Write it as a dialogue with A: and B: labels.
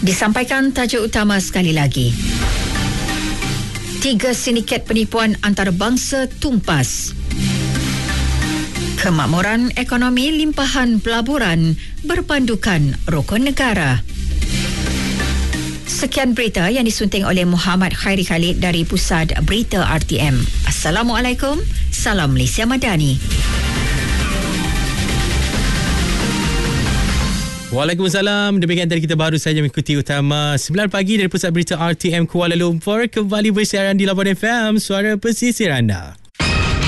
A: Disampaikan tajuk utama sekali lagi. 3 sindiket penipuan antarabangsa tumpas. Kemakmuran ekonomi limpahan pelaburan berpandukan rukun negara. Sekian berita yang disunting oleh Muhammad Khairi Khalid dari Pusat Berita RTM. Assalamualaikum, salam Malaysia Madani.
B: Waalaikumsalam. Demikian tadi kita baru saja mengikuti utama 9 pagi dari Pusat Berita RTM Kuala Lumpur. Kembali bersiaran di Labuan FM, suara pesisir anda.